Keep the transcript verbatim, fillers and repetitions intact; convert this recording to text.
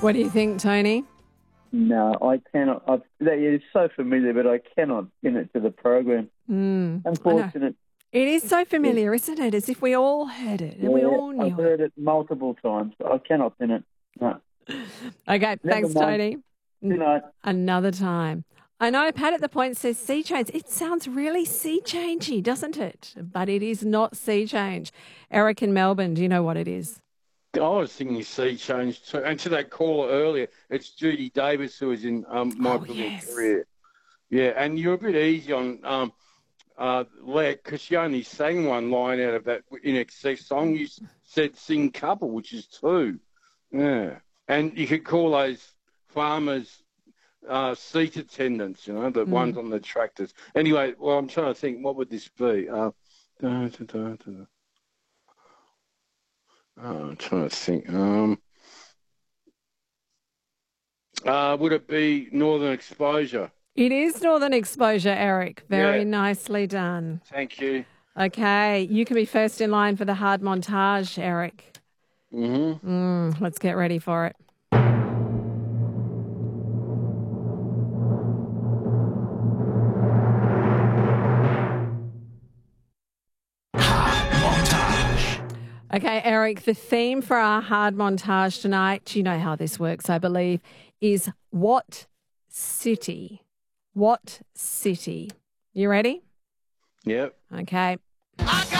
What do you think, Tony? No, I cannot. I, that is so familiar, but I cannot pin it to the program. Mm, Unfortunate. It is so familiar, isn't it? As if we all heard it and Yeah, we all knew I've heard it multiple times. I cannot pin it. No. it. Okay, thanks, mind. Tony. Good night. Another time. I know Pat at the Point says sea change. It sounds really sea changey, doesn't it? But it is not sea change. Eric in Melbourne, do you know what it is? I was thinking sea change too. And to that caller earlier, it's Judy Davis who was in um, My Oh, Brilliant yes. Career. Yeah, and you're a bit easy on um, uh, Leck because she only sang one line out of that In Excess song. You said sing couple, which is two. Yeah. And you could call those farmers uh, seat attendants, you know, the mm. ones on the tractors. Anyway, well, I'm trying to think, what would this be? Uh, da, da, da, da. Oh, I'm trying to think. Um, uh, would it be Northern Exposure? It is Northern Exposure, Eric. Very Yeah. nicely done. Thank you. Okay, you can be first in line for the hard montage, Eric. Mm-hmm. Mm, let's get ready for it. Okay, Eric, the theme for our hard montage tonight, you know how this works, I believe, is what city? What city? You ready? Yep. Okay. I